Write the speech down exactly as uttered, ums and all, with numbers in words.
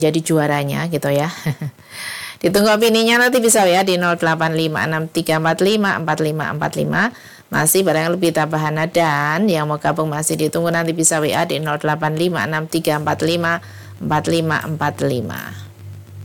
jadi juaranya gitu ya. Ditunggu opininya, nanti bisa ya di nol delapan lima enam tiga empat lima empat lima empat lima. Masih barang lebih tambahan dan yang mau gabung masih ditunggu, nanti bisa W A di nol delapan lima enam tiga empat lima empat lima empat lima.